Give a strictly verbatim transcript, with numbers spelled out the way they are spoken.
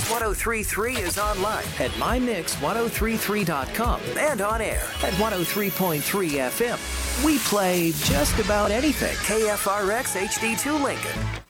one oh three point three is online at my mix ten thirty-three dot com and on air at one oh three point three F M. We play just about anything. K F R X H D two Lincoln.